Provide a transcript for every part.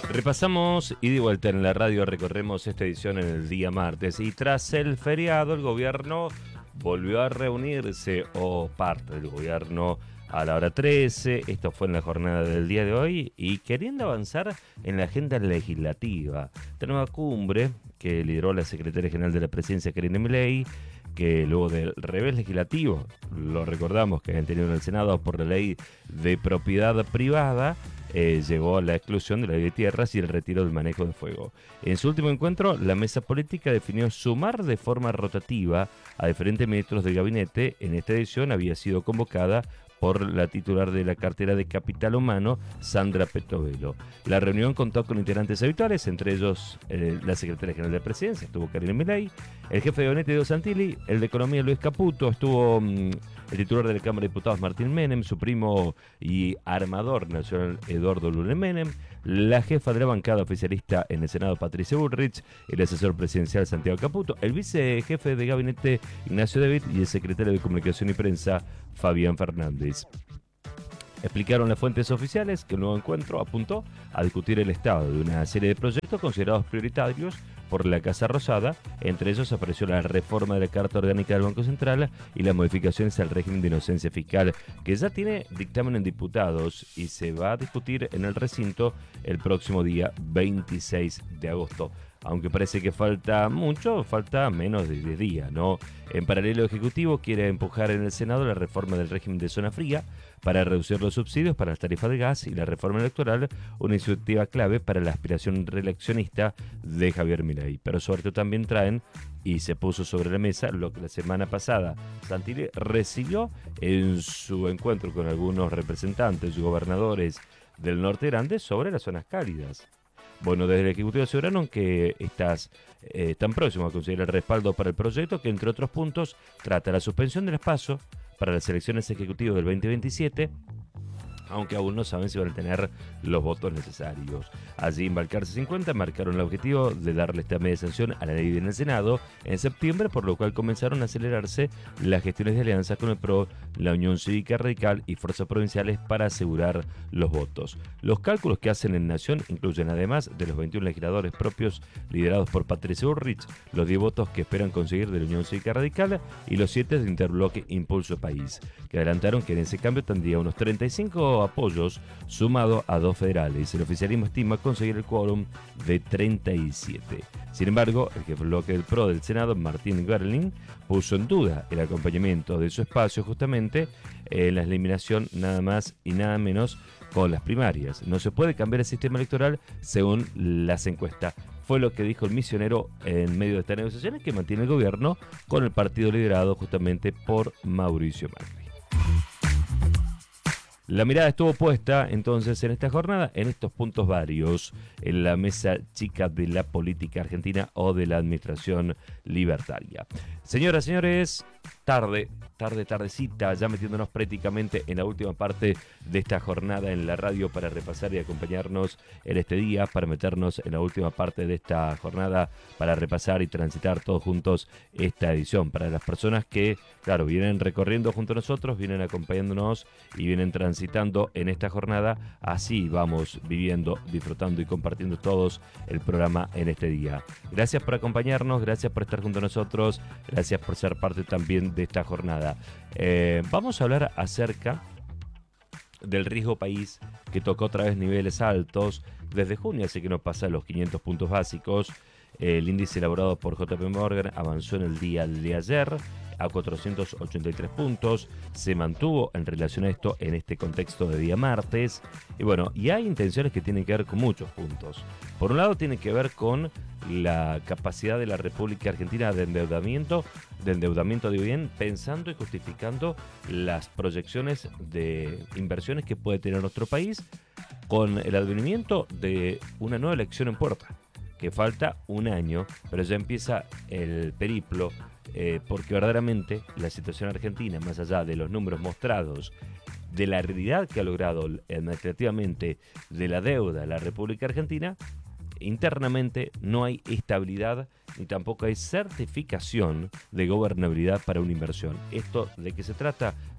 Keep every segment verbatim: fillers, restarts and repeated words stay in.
Repasamos y de vuelta en la radio recorremos esta edición en el día martes y tras el feriado el gobierno volvió a reunirse o parte del gobierno a la hora trece, esto fue en la jornada del día de hoy y queriendo avanzar en la agenda legislativa. Esta nueva cumbre que lideró la secretaria general de la presidencia Karina Milei, que luego del revés legislativo, lo recordamos que habían tenido en el Senado por la ley de propiedad privada, eh, llegó a la exclusión de la ley de tierras y el retiro del manejo de fuego. En su último encuentro, la mesa política definió sumar de forma rotativa a diferentes ministros del gabinete. En esta edición había sido convocada por la titular de la cartera de Capital Humano, Sandra Petovelo. La reunión contó con integrantes habituales, entre ellos eh, la secretaria general de la presidencia, estuvo Karina Milei, el jefe de gabinete Diego Santilli, el de Economía Luis Caputo, estuvo mmm, el titular de la Cámara de Diputados Martín Menem, su primo y armador nacional Eduardo Lule Menem, la jefa de la bancada oficialista en el Senado Patricia Bullrich, el asesor presidencial Santiago Caputo, el vicejefe de gabinete Ignacio David y el secretario de Comunicación y Prensa Fabián Fernández. Explicaron las fuentes oficiales que el nuevo encuentro apuntó a discutir el estado de una serie de proyectos considerados prioritarios por la Casa Rosada. Entre ellos apareció la reforma de la Carta Orgánica del Banco Central y las modificaciones al régimen de inocencia fiscal, que ya tiene dictamen en diputados y se va a discutir en el recinto el próximo día veintiséis de agosto. Aunque parece que falta mucho, falta menos de diez días, ¿no? En paralelo, el Ejecutivo quiere empujar en el Senado la reforma del régimen de zona fría para reducir los subsidios para las tarifas de gas y la reforma electoral, una iniciativa clave para la aspiración reeleccionista de Javier Milei. Pero sobre todo también traen, y se puso sobre la mesa, lo que la semana pasada Santilli recibió en su encuentro con algunos representantes y gobernadores del norte grande sobre las zonas cálidas. Bueno, desde el Ejecutivo aseguraron que estás eh, tan próximo a conseguir el respaldo para el proyecto que, entre otros puntos, trata la suspensión del paso para las elecciones ejecutivas del veinte veintisiete, aunque aún no saben si van a tener los votos necesarios. Allí en Balcarce cincuenta marcaron el objetivo de darle esta media sanción a la ley en el Senado en septiembre, por lo cual comenzaron a acelerarse las gestiones de alianza con el P R O, la Unión Cívica Radical y fuerzas provinciales para asegurar los votos. Los cálculos que hacen en Nación incluyen, además de los veintiún legisladores propios liderados por Patricia Bullrich, los diez votos que esperan conseguir de la Unión Cívica Radical y los siete de Interbloque Impulso País, que adelantaron que en ese cambio tendría unos treinta y cinco apoyos sumado a dos federales. El oficialismo estima conseguir el quórum de treinta y siete. Sin embargo, el jefe del bloque del P R O del Senado, Martín Garling, puso en duda el acompañamiento de su espacio justamente en la eliminación nada más y nada menos con las primarias. No se puede cambiar el sistema electoral según las encuestas. Fue lo que dijo el misionero en medio de estas negociaciones que mantiene el gobierno con el partido liderado justamente por Mauricio Macri. La mirada estuvo puesta entonces en esta jornada en estos puntos varios, en la mesa chica de la política argentina o de la administración libertaria. Señoras, señores, tarde, tarde, tardecita, ya metiéndonos prácticamente en la última parte de esta jornada en la radio para repasar y acompañarnos en este día, para meternos en la última parte de esta jornada, para repasar y transitar todos juntos esta edición. Para las personas que, claro, vienen recorriendo junto a nosotros, vienen acompañándonos y vienen transitando en esta jornada, así vamos viviendo, disfrutando y compartiendo todos el programa en este día. Gracias por acompañarnos, gracias por estar junto a nosotros, gracias por ser parte también de esta jornada. Eh, vamos a hablar acerca del riesgo país que tocó otra vez niveles altos desde junio, así que no pasa los quinientos puntos básicos. El índice elaborado por J P Morgan avanzó en el día de ayer a cuatrocientos ochenta y tres puntos, se mantuvo en relación a esto en este contexto de día martes, y bueno, y hay intenciones que tienen que ver con muchos puntos. Por un lado tiene que ver con la capacidad de la República Argentina de endeudamiento, de endeudamiento de bien, pensando y justificando las proyecciones de inversiones que puede tener nuestro país con el advenimiento de una nueva elección en puerta, que falta un año, pero ya empieza el periplo, eh, porque verdaderamente la situación argentina, más allá de los números mostrados, de la realidad que ha logrado administrativamente de la deuda de la República Argentina, internamente no hay estabilidad ni tampoco hay certificación de gobernabilidad para una inversión. ¿Esto de qué se trata?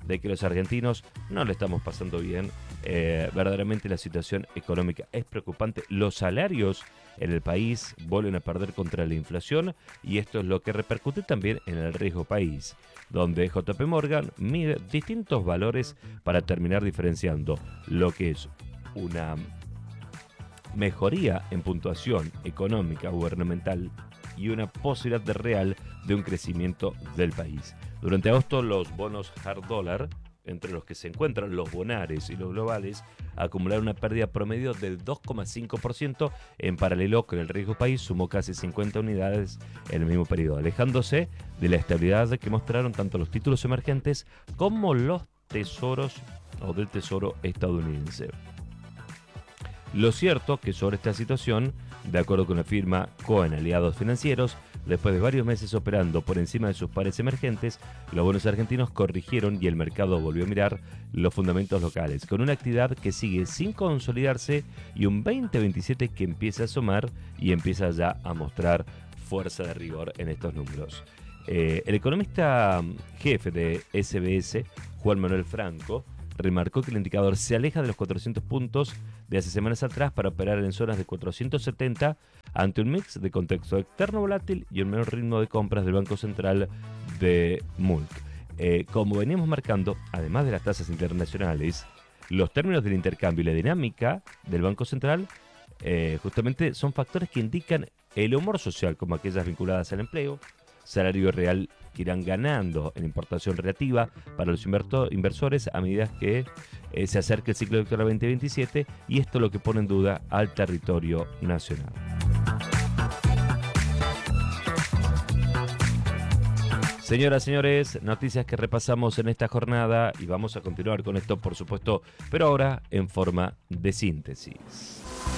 de que los argentinos no le estamos pasando bien. Eh, verdaderamente la situación económica es preocupante. Los salarios en el país vuelven a perder contra la inflación y esto es lo que repercute también en el riesgo país, donde J P Morgan mide distintos valores para terminar diferenciando lo que es una mejoría en puntuación económica gubernamental y una posibilidad de real de un crecimiento del país. Durante agosto, los bonos hard dollar, entre los que se encuentran los bonares y los globales, acumularon una pérdida promedio del dos coma cinco por ciento. En paralelo con el riesgo país sumó casi cincuenta unidades en el mismo periodo, alejándose de la estabilidad que mostraron tanto los títulos emergentes como los tesoros o del tesoro estadounidense. Lo cierto que sobre esta situación, de acuerdo con la firma Cohen Aliados Financieros, después de varios meses operando por encima de sus pares emergentes, los bonos argentinos corrigieron y el mercado volvió a mirar los fundamentos locales, con una actividad que sigue sin consolidarse y un veinte veintisiete que empieza a asomar y empieza ya a mostrar fuerza de rigor en estos números. Eh, el economista jefe de S B S, Juan Manuel Franco, remarcó que el indicador se aleja de los cuatrocientos puntos de hace semanas atrás para operar en zonas de cuatrocientos setenta ante un mix de contexto externo volátil y un menor ritmo de compras del Banco Central de M U L C. Eh, como veníamos marcando, además de las tasas internacionales, los términos del intercambio y la dinámica del Banco Central eh, justamente son factores que indican el humor social, como aquellas vinculadas al empleo, salario real que irán ganando en importación relativa para los inversores a medida que eh, se acerque el ciclo electoral veinte veintisiete, y esto es lo que pone en duda al territorio nacional. Señoras, señores, noticias que repasamos en esta jornada y vamos a continuar con esto, por supuesto, pero ahora en forma de síntesis.